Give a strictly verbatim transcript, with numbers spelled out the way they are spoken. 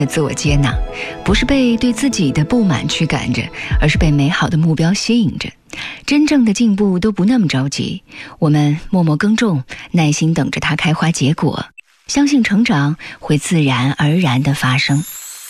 自我接纳，不是被对自己的不满驱赶着，而是被美好的目标吸引着。真正的进步都不那么着急，我们默默耕种，耐心等着它开花结果，相信成长会自然而然地发生。